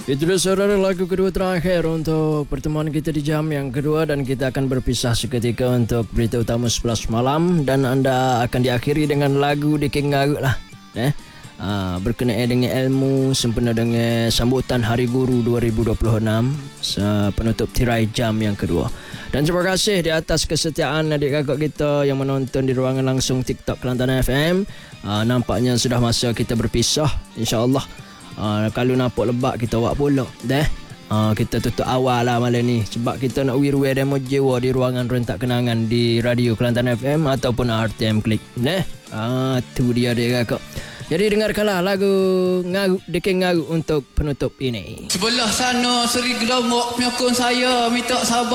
Itu dia saudara lagu kedua terakhir untuk pertemuan kita di jam yang kedua dan kita akan berpisah seketika untuk berita utama 11 malam dan anda akan diakhiri dengan lagu Diking Ngarut lah. Berkenaan dengan ilmu sempena dengan sambutan Hari Guru 2026 penutup tirai jam yang kedua. Dan terima kasih di atas kesetiaan adik kakak kita yang menonton di ruangan langsung TikTok Kelantan FM. Nampaknya sudah masa kita berpisah, insya-Allah. Kalau nampak lebak kita buat pula kita tutup awal lah malam ni sebab kita nak wiru demo jiwa di ruangan rentak kenangan di Radio Kelantan FM ataupun RTM Klik tu dia kakak. Jadi dengarkanlah lagu Diking Ngarut untuk penutup ini. Sebelah sana Seri Gelomok menyokong saya minta sabar.